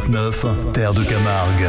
88.9, Terre de Camargue.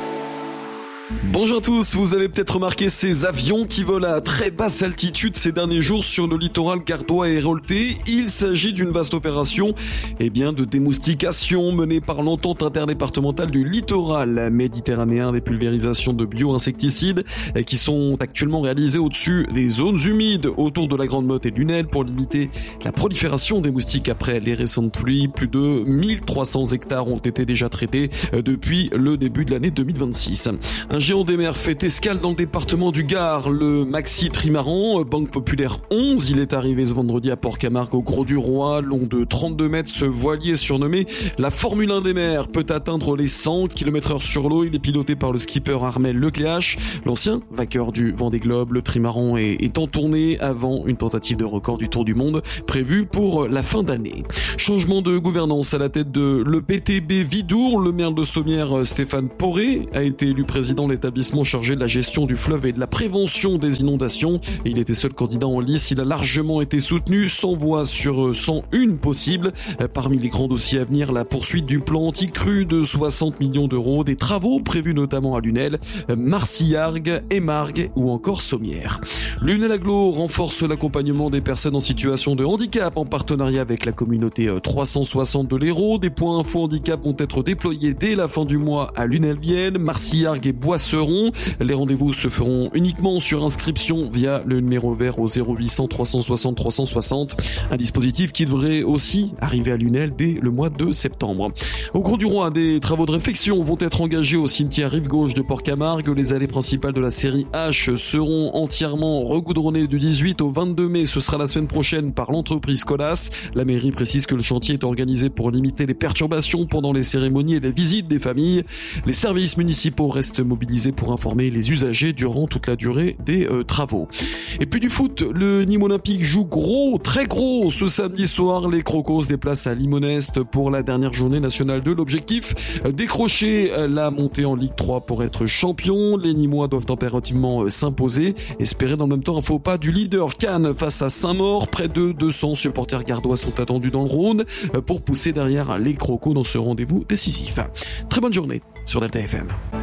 Bonjour à tous, vous avez peut-être remarqué ces avions qui volent à très basse altitude ces derniers jours sur le littoral gardois et héroltais. Il s'agit d'une vaste opération de démoustication menée par l'entente interdépartementale du littoral méditerranéen, des pulvérisations de bio-insecticides qui sont actuellement réalisées au-dessus des zones humides autour de la Grande Motte et du Lunel pour limiter la prolifération des moustiques après les récentes pluies. Plus de 1300 hectares ont été déjà traités depuis le début de l'année 2026. Un géant des mers fait escale dans le département du Gard, le Maxi Trimaran, Banque Populaire 11. Il est arrivé ce vendredi à Port-Camargue au Gros du Roi, long de 32 mètres. Ce voilier surnommé la Formule 1 des mers peut atteindre les 100 km/h sur l'eau. Il est piloté par le skipper Armel Lecléache, l'ancien vainqueur du Vendée Globe. Le trimaran est en tournée avant une tentative de record du Tour du Monde prévue pour la fin d'année. Changement de gouvernance à la tête de l'EPTB Vidour. Le maire de Sommières, Stéphane Poré, a été élu président de l'établissement chargé de la gestion du fleuve et de la prévention des inondations. Il était seul candidat en lice. Il a largement été soutenu, 100 voix sur 101 possibles. Parmi les grands dossiers à venir, la poursuite du plan anti-crue de 60 millions d'euros, des travaux prévus notamment à Lunel, Marcillargues, Émargues ou encore Sommières. Lunel Agglo renforce l'accompagnement des personnes en situation de handicap en partenariat avec la communauté 360 de l'Hérault. Des points info handicap vont être déployés dès la fin du mois à Lunel-Vienne, Marcillargues et Boisseron. Les rendez-vous se feront uniquement sur inscription via le numéro vert au 0800 360 360. Un dispositif qui devrait aussi arriver à Lunel dès le mois de septembre. Au Gros du Roi, des travaux de réfection vont être engagés au cimetière rive gauche de Port-Camargue. Les allées principales de la série H seront entièrement regoudronnées du 18 au 22 mai. Ce sera la semaine prochaine par l'entreprise Colas. La mairie précise que le chantier est organisé pour limiter les perturbations pendant les cérémonies et les visites des familles. Les services municipaux restent mobilisés pour informer les usagers durant toute la durée des travaux. Et puis du foot, le Nîmes Olympique joue gros, très gros ce samedi soir. Les Crocos se déplacent à Limonest pour la dernière journée nationale 2. L'objectif, décrocher la montée en Ligue 3 pour être champion. Les Nîmois doivent impérativement s'imposer. Espérer dans le même temps un faux pas du leader Cannes face à Saint-Maur. Près de 200 supporters gardois sont attendus dans le Rhône pour pousser derrière les Crocos dans ce rendez-vous décisif. Très bonne journée sur Delta FM.